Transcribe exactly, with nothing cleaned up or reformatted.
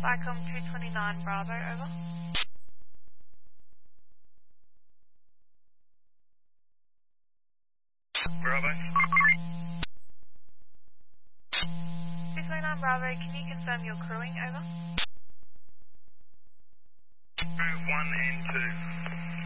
Flycom two twenty-nine Bravo, over. Bravo. two twenty-nine Bravo, can you confirm your crewing, over? Move one and two.